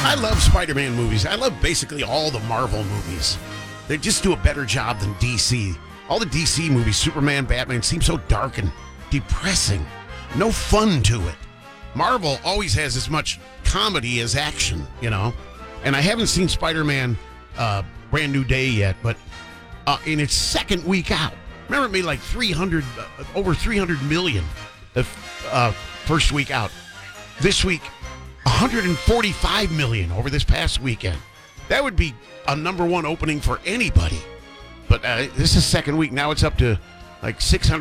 I love Spider-Man movies. I love basically all the Marvel movies. They just do a better job than DC. All the DC movies, Superman, Batman, seem so dark and depressing. No fun to it. Marvel always has as much comedy as action, you know? And I haven't seen Spider-Man Brand New Day yet, but in its second week out, remember it made like over 300 million the first week out. This week, 145 million over this past weekend. That would be a number one opening for anybody. But this is second week. Now it's up to like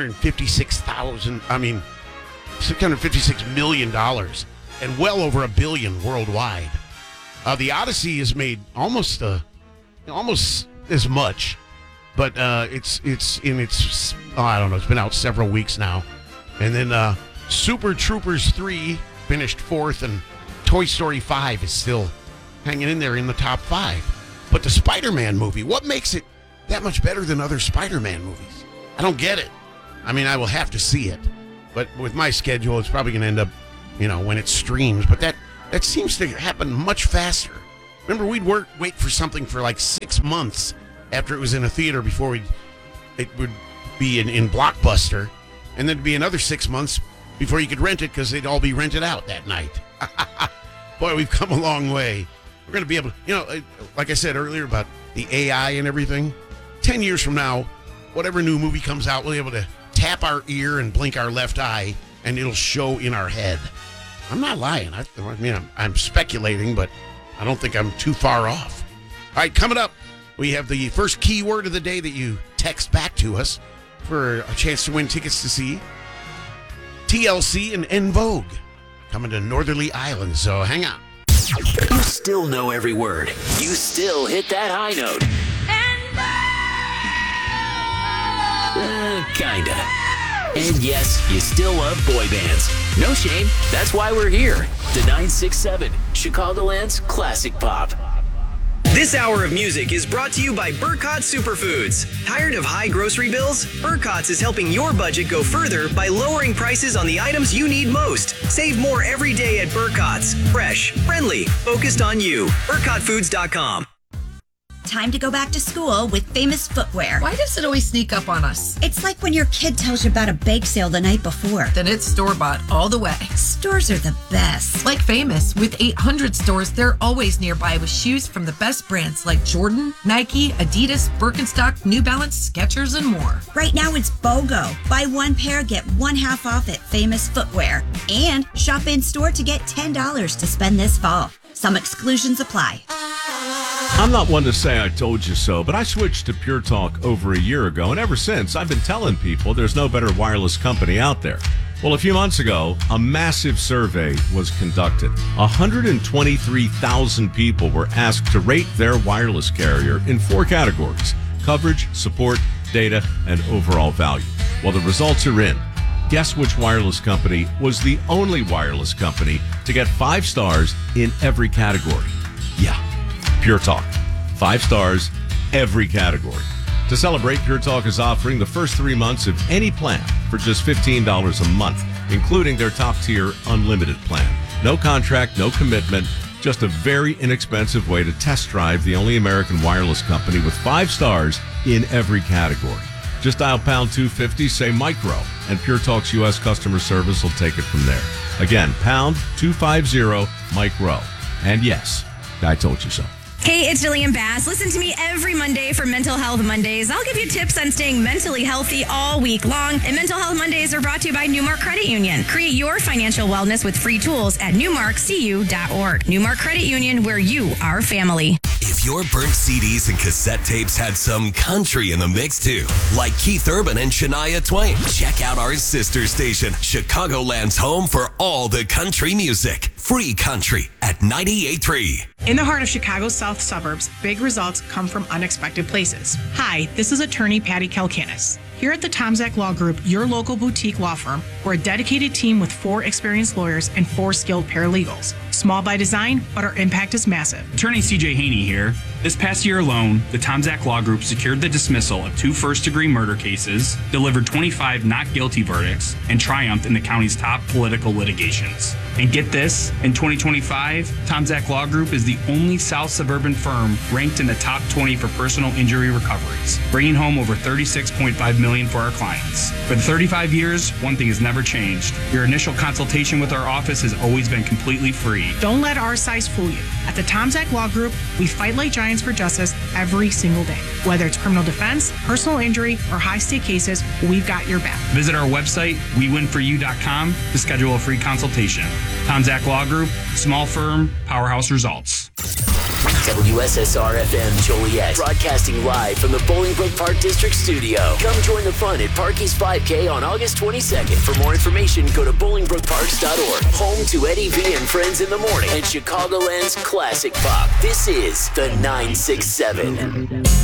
$656 million and well over $1 billion worldwide. The Odyssey has made almost as much, but it's in its I don't know. It's been out several weeks now, and then Super Troopers 3 finished fourth, and Toy Story 5 is still hanging in there in the top 5. But the Spider-Man movie, what makes it that much better than other Spider-Man movies? I don't get it. I mean, I will have to see it, but with my schedule, it's probably going to end up, when it streams. But that seems to happen much faster. Remember, we'd wait for something for like 6 months after it was in a theater before it would be in Blockbuster, and then it'd be another 6 months before you could rent it because they'd all be rented out that night. Boy, we've come a long way. We're going to be able to, like I said earlier about the AI and everything, 10 years from now, whatever new movie comes out, we'll be able to tap our ear and blink our left eye, and it'll show in our head. I'm not lying. I'm speculating, but I don't think I'm too far off. All right, coming up, we have the first keyword of the day that you text back to us for a chance to win tickets to see TLC and En Vogue coming to Northerly Island, so hang on. You still know every word. You still hit that high note. Kinda. And yes, you still love boy bands. No shame. That's why we're here. The 967, Chicagoland's classic pop. This hour of music is brought to you by Burkott Superfoods. Tired of high grocery bills? Burkott's is helping your budget go further by lowering prices on the items you need most. Save more every day at Burkott's. Fresh, friendly, focused on you. BurkottFoods.com. Time to go back to school with Famous Footwear. Why does it always sneak up on us? It's like when your kid tells you about a bake sale the night before. Then it's store-bought all the way. Stores are the best. Like Famous, with 800 stores, they're always nearby with shoes from the best brands like Jordan, Nike, Adidas, Birkenstock, New Balance, Skechers, and more. Right now it's BOGO. Buy one pair, get one half off at Famous Footwear. And shop in-store to get $10 to spend this fall. Some exclusions apply. I'm not one to say I told you so, but I switched to Pure Talk over a year ago, and ever since, I've been telling people there's no better wireless company out there. Well, a few months ago, a massive survey was conducted. 123,000 people were asked to rate their wireless carrier in 4 categories: coverage, support, data, and overall value. Well, the results are in. Guess which wireless company was the only wireless company to get 5 stars in every category? Yeah, Pure Talk. 5 stars, every category. To celebrate, Pure Talk is offering the first 3 months of any plan for just $15 a month, including their top-tier unlimited plan. No contract, no commitment, just a very inexpensive way to test drive the only American wireless company with 5 stars in every category. Just dial pound 250, say micro, and Pure Talk's U.S. customer service will take it from there. Again, pound 250, micro. And yes, I told you so. Hey, it's Jillian Bass. Listen to me every Monday for Mental Health Mondays. I'll give you tips on staying mentally healthy all week long. And Mental Health Mondays are brought to you by Newmark Credit Union. Create your financial wellness with free tools at newmarkcu.org. Newmark Credit Union, where you are family. If your burnt CDs and cassette tapes had some country in the mix too, like Keith Urban and Shania Twain, check out our sister station, Chicagoland's home for all the country music. Free country at 98.3. In the heart of Chicago's south suburbs, big results come from unexpected places. Hi, this is attorney Patty Kalkanis. Here at the Tomzak Law Group, your local boutique law firm, we're a dedicated team with 4 experienced lawyers and 4 skilled paralegals. Small by design, but our impact is massive. Attorney CJ Haney here. This past year alone, the Tom Zak Law Group secured the dismissal of 2 first-degree murder cases, delivered 25 not guilty verdicts, and triumphed in the county's top political litigations. And get this, in 2025, Tom Zak Law Group is the only South suburban firm ranked in the top 20 for personal injury recoveries, bringing home over $36.5 million for our clients. For the 35 years, one thing has never changed. Your initial consultation with our office has always been completely free. Don't let our size fool you. At the Tom Zak Law Group, we fight like giants for justice every single day. Whether it's criminal defense, personal injury, or high-stake cases, we've got your back. Visit our website, wewinforyou.com, to schedule a free consultation. Tom Zak Law Group, small firm, powerhouse results. WSSR-FM Joliet, broadcasting live from the Bolingbrook Park District Studio. Come join the fun at Parky's 5K on August 22nd. For more information, go to bolingbrookparks.org. Home to Eddie V and Friends in the Morning and Chicagoland's classic pop. This is the 967.